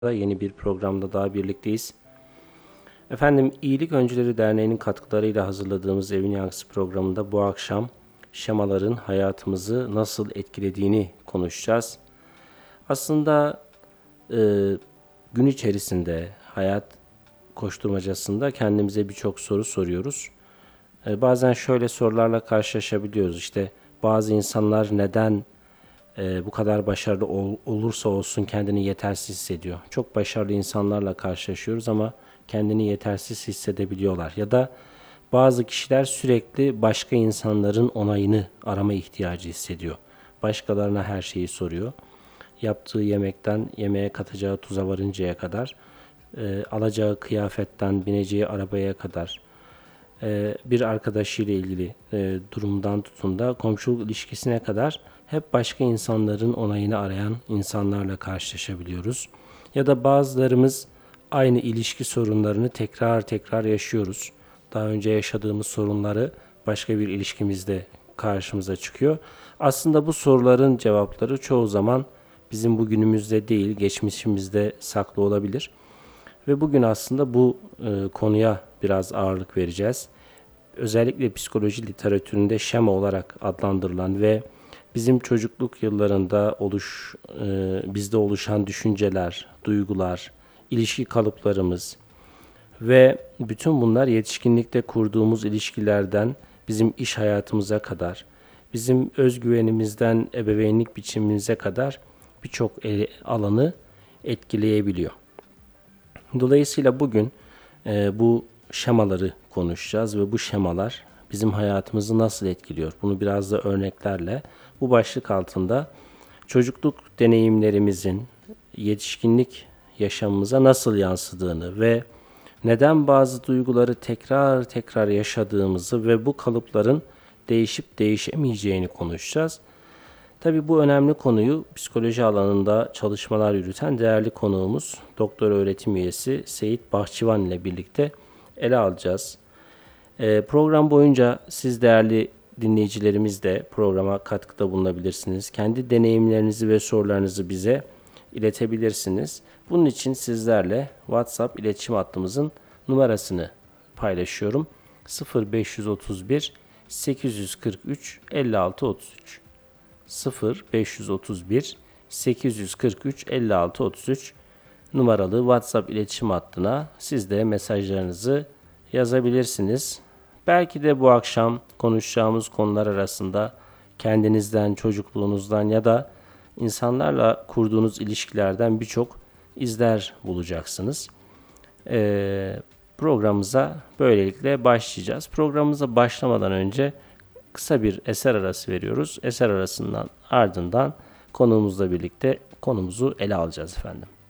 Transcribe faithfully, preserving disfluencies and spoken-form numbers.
Yeni bir programda daha birlikteyiz. Efendim, İyilik Öncüleri Derneği'nin katkılarıyla hazırladığımız Evin Yankısı programında bu akşam şemaların hayatımızı nasıl etkilediğini konuşacağız. Aslında e, gün içerisinde, hayat koşturmacasında kendimize birçok soru soruyoruz. E, bazen şöyle sorularla karşılaşabiliyoruz. İşte bazı insanlar neden e, bu kadar başarılı ol, olursa olsun kendini yetersiz hissediyor. Çok başarılı insanlarla karşılaşıyoruz ama kendini yetersiz hissedebiliyorlar. Ya da bazı kişiler sürekli başka insanların onayını arama ihtiyacı hissediyor. Başkalarına her şeyi soruyor. Yaptığı yemekten yemeğe katacağı tuza varıncaya kadar, e, alacağı kıyafetten bineceği arabaya kadar, e, bir arkadaşıyla ilgili e, durumdan tutun da komşuluk ilişkisine kadar hep başka insanların onayını arayan insanlarla karşılaşabiliyoruz. Ya da bazılarımız aynı ilişki sorunlarını tekrar tekrar yaşıyoruz. Daha önce yaşadığımız sorunları başka bir ilişkimizde karşımıza çıkıyor. Aslında bu soruların cevapları çoğu zaman bizim bugünümüzde değil, geçmişimizde saklı olabilir. Ve bugün aslında bu e, konuya biraz ağırlık vereceğiz. Özellikle psikoloji literatüründe şema olarak adlandırılan ve bizim çocukluk yıllarında oluş, e, bizde oluşan düşünceler, duygular, ilişki kalıplarımız ve bütün bunlar yetişkinlikte kurduğumuz ilişkilerden bizim iş hayatımıza kadar, bizim özgüvenimizden ebeveynlik biçimimize kadar birçok alanı etkileyebiliyor. Dolayısıyla bugün e, bu şemaları konuşacağız ve bu şemalar bizim hayatımızı nasıl etkiliyor? Bunu biraz da örneklerle bu başlık altında çocukluk deneyimlerimizin yetişkinlik yaşamımıza nasıl yansıdığını ve neden bazı duyguları tekrar tekrar yaşadığımızı ve bu kalıpların değişip değişemeyeceğini konuşacağız. Tabii bu önemli konuyu psikoloji alanında çalışmalar yürüten değerli konuğumuz doktor öğretim üyesi Seyit Bahçıvan ile birlikte ele alacağız. Ee, program boyunca siz değerli dinleyicilerimiz de programa katkıda bulunabilirsiniz. Kendi deneyimlerinizi ve sorularınızı bize iletebilirsiniz. Bunun için sizlerle WhatsApp iletişim hattımızın numarasını paylaşıyorum. sıfır beş otuz bir sekiz yüz kırk üç elli altı otuz üç sıfır beş otuz bir sekiz yüz kırk üç elli altı otuz üç numaralı WhatsApp iletişim hattına siz de mesajlarınızı yazabilirsiniz. Belki de bu akşam konuşacağımız konular arasında kendinizden, çocukluğunuzdan ya da insanlarla kurduğunuz ilişkilerden birçok izler bulacaksınız. Ee, programımıza böylelikle başlayacağız. Programımıza başlamadan önce kısa bir eser arası veriyoruz. Eser arasından ardından konuğumuzla birlikte konumuzu ele alacağız efendim.